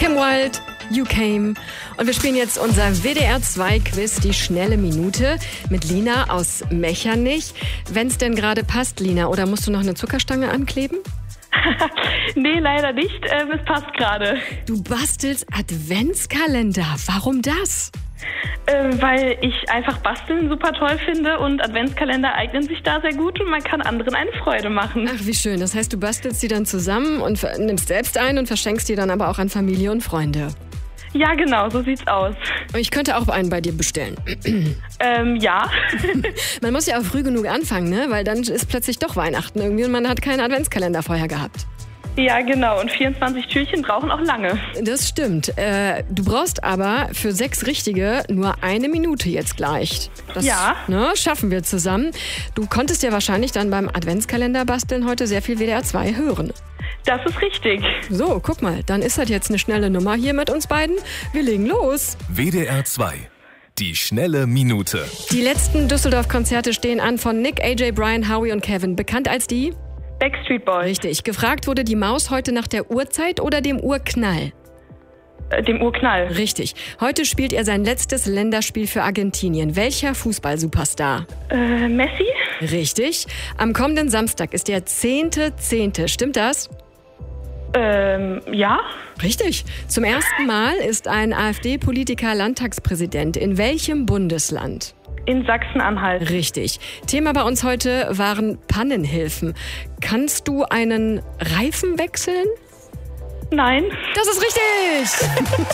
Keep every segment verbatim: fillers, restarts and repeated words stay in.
Kim Wilde, You Came. Und wir spielen jetzt unser W D R zwei Quiz, die schnelle Minute, mit Lina aus Mechernich. Wenn es denn gerade passt, Lina, oder musst du noch eine Zuckerstange ankleben? Nee, leider nicht. Ähm, es passt gerade. Du bastelst Adventskalender. Warum das? Ähm, weil ich einfach Basteln super toll finde und Adventskalender eignen sich da sehr gut und man kann anderen eine Freude machen. Ach, wie schön. Das heißt, du bastelst die dann zusammen und nimmst selbst ein und verschenkst die dann aber auch an Familie und Freunde. Ja, genau, so sieht's aus. Ich könnte auch einen bei dir bestellen. Ähm, ja. Man muss ja auch früh genug anfangen, ne? Weil dann ist plötzlich doch Weihnachten irgendwie und man hat keinen Adventskalender vorher gehabt. Ja, genau. Und vierundzwanzig Türchen brauchen auch lange. Das stimmt. Äh, du brauchst aber für sechs richtige nur eine Minute jetzt gleich. Das, Ja. Ne, schaffen wir zusammen. Du konntest ja wahrscheinlich dann beim Adventskalender basteln heute sehr viel W D R zwei hören. Das ist richtig. So, guck mal, dann ist das jetzt eine schnelle Nummer hier mit uns beiden. Wir legen los. W D R zwei. Die schnelle Minute. Die letzten Düsseldorf-Konzerte stehen an von Nick, A J, Brian, Howie und Kevin. Bekannt als die? Backstreet Boys. Richtig. Gefragt wurde die Maus heute nach der Uhrzeit oder dem Urknall? Äh, dem Urknall. Richtig. Heute spielt er sein letztes Länderspiel für Argentinien. Welcher Fußball-Superstar? Äh, Messi? Richtig. Am kommenden Samstag ist der zehnte zehnte Stimmt das? Ähm, ja. Richtig. Zum ersten Mal ist ein AfD-Politiker Landtagspräsident. In welchem Bundesland? In Sachsen-Anhalt. Richtig. Thema bei uns heute waren Pannenhilfen. Kannst du einen Reifen wechseln? Nein. Das ist richtig!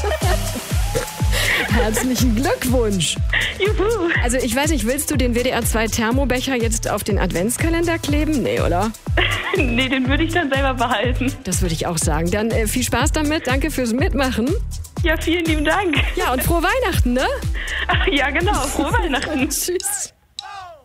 Herzlichen Glückwunsch! Juhu. Also ich weiß nicht, willst du den W D R zwei Thermobecher jetzt auf den Adventskalender kleben? Nee, oder? Nee, den würde ich dann selber behalten. Das würde ich auch sagen. Dann äh, viel Spaß damit. Danke fürs Mitmachen. Ja, vielen lieben Dank. Ja, und frohe Weihnachten, ne? Ach, ja, genau. Frohe Weihnachten. Tschüss.